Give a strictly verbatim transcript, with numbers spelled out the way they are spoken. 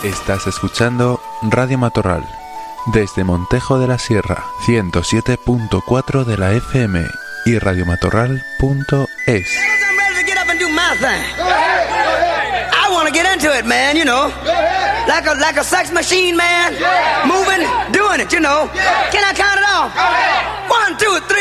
Estás escuchando Radio Matorral, desde Montejo de la Sierra, ciento siete punto cuatro de la F M y radiomatorral punto es. I want to get into it, man, you know. Like a like a sex machine, man. Moving, doing it, you know. Can I count it off? One, two, three.